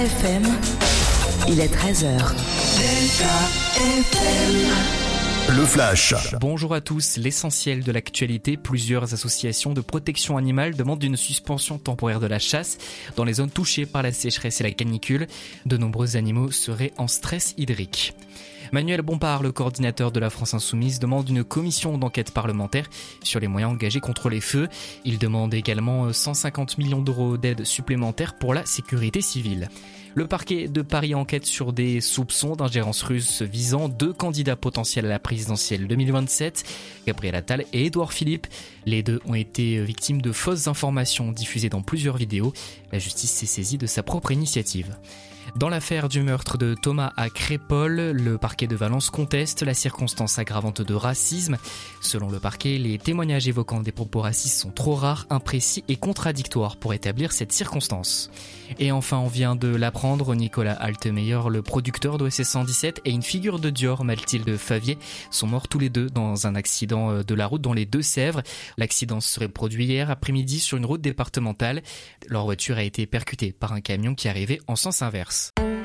FM, il est 13h. Le Flash. Bonjour à tous. L'essentiel de l'actualité, plusieurs associations de protection animale demandent une suspension temporaire de la chasse dans les zones touchées par la sécheresse et la canicule. De nombreux animaux seraient en stress hydrique. Manuel Bompard, le coordinateur de la France Insoumise, demande une commission d'enquête parlementaire sur les moyens engagés contre les feux. Il demande également 150 millions d'euros d'aide supplémentaire pour la sécurité civile. Le parquet de Paris enquête sur des soupçons d'ingérence russe visant deux candidats potentiels à la présidentielle 2027, Gabriel Attal et Édouard Philippe. Les deux ont été victimes de fausses informations diffusées dans plusieurs vidéos. La justice s'est saisie de sa propre initiative. Dans l'affaire du meurtre de Thomas à Crépol, le parquet de Valence conteste la circonstance aggravante de racisme. Selon le parquet, les témoignages évoquant des propos racistes sont trop rares, imprécis et contradictoires pour établir cette circonstance. Et enfin, on vient de l'apprendre, Nicolas Altemeyer, le producteur d'OSS 117 et une figure de Dior, Mathilde Favier, sont morts tous les deux dans un accident de la route dans les Deux-Sèvres. L'accident se serait produit hier après-midi sur une route départementale. Leur voiture a été percutée par un camion qui arrivait en sens inverse.